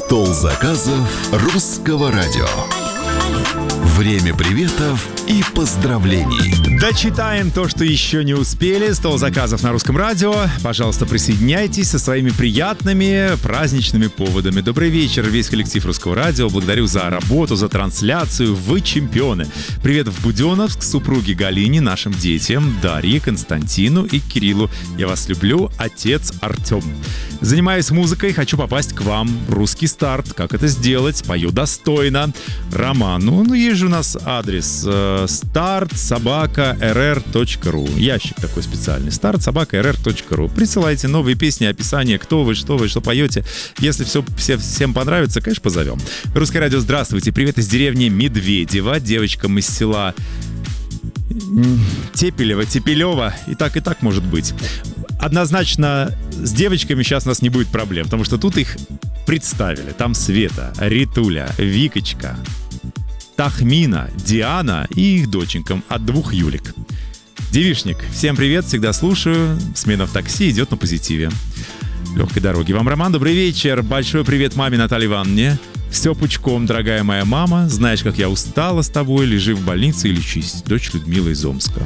Стол заказов русского радио. Время приветов и поздравлений. Дочитаем то, что еще не успели. Стол заказов на русском радио. Пожалуйста, присоединяйтесь со своими приятными праздничными поводами. Добрый вечер, весь коллектив русского радио. Благодарю за работу, за трансляцию. Вы чемпионы. Привет в Буденновск, супруге Галине, нашим детям, Дарье, Константину и Кириллу. Я вас люблю, отец Артем. Занимаюсь музыкой, хочу попасть к вам. Русский старт. Как это сделать? Пою достойно. Роман. Ну, есть же у нас адрес start@rr.ru. Ящик такой специальный. start@rr.ru. Присылайте новые песни, описание, кто вы, что поете. Если всем понравится, конечно, позовем. Русское радио, здравствуйте. Привет из деревни Медведево. Девочкам из села Тепелева. И так может быть. Однозначно с девочками сейчас у нас не будет проблем, потому что тут их представили. Там Света, Ритуля, Викочка, Тахмина, Диана и их доченькам от 2 Юлик. Девишник, всем привет, всегда слушаю. Смена в такси идет на позитиве. Легкой дороги вам, Роман. Добрый вечер. Большой привет маме Наталье Ивановне. Все пучком, дорогая моя мама. Знаешь, как я устала с тобой. Лежи в больнице и лечись. Дочь Людмила из Омска.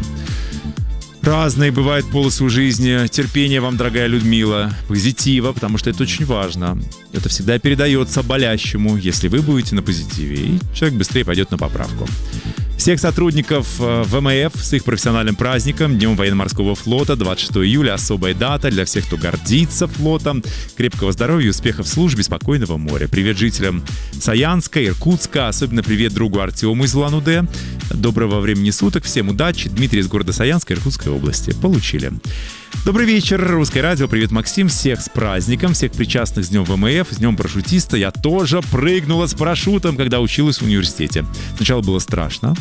Разные бывают полосы у жизни. Терпения вам, дорогая Людмила. Позитива, потому что это очень важно. Это всегда передается болящему, если вы будете на позитиве. И человек быстрее пойдет на поправку. Всех сотрудников ВМФ с их профессиональным праздником, Днем военно-морского флота, 26 июля, особая дата для всех, кто гордится флотом. Крепкого здоровья, успехов в службе, спокойного моря. Привет жителям Саянска, Иркутска, особенно привет другу Артему из Улан-Удэ. Доброго времени суток, всем удачи. Дмитрий из города Саянска, Иркутской области. Получили. Добрый вечер, Русское радио, привет, Максим, всех с праздником, всех причастных с Днем ВМФ, с Днем парашютиста. Я тоже прыгнула с парашютом, когда училась в университете. Сначала было страшно,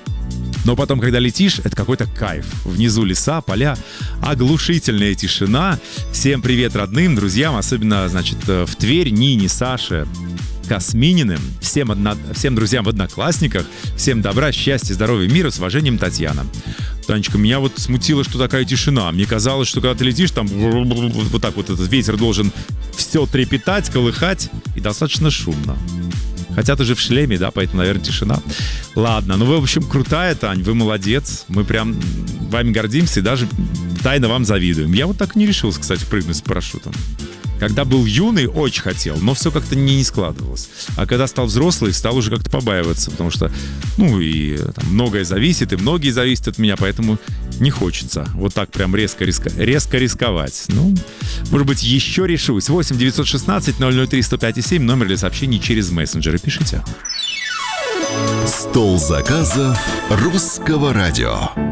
но потом, когда летишь, это какой-то кайф. Внизу леса, поля, оглушительная тишина. Всем привет родным, друзьям, особенно, в Тверь, Нине, Саше, Космининым, всем друзьям в Одноклассниках, всем добра, счастья, здоровья, мира, с уважением, Татьяна. Танечка, меня вот смутило, что такая тишина. Мне казалось, что когда ты летишь, там вот так вот этот ветер должен все трепетать, колыхать, и достаточно шумно. Хотя ты же в шлеме, да, поэтому, наверное, тишина. Ладно, ну вы, в общем, крутая, Тань, вы молодец. Мы прям вами гордимся и даже тайно вам завидуем. Я вот так не решился, кстати, прыгнуть с парашютом. Когда был юный, очень хотел, но все как-то не складывалось. А когда стал взрослый, стал уже как-то побаиваться, потому что, многое зависит, и многие зависят от меня, поэтому не хочется вот так прям резко рисковать. Может быть, еще решусь. 8 916 003 105 7, номер для сообщений через мессенджеры. Пишите. Стол заказов русского радио.